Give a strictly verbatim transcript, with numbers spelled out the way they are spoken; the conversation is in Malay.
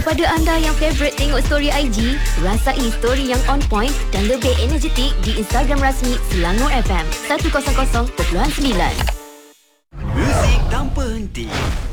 Kepada anda yang favourite tengok story I G, rasai story yang on point dan lebih energetik di Instagram rasmi Selangor F M seratus kosong kosong perpuluhan sembilan. Muzik tanpa henti.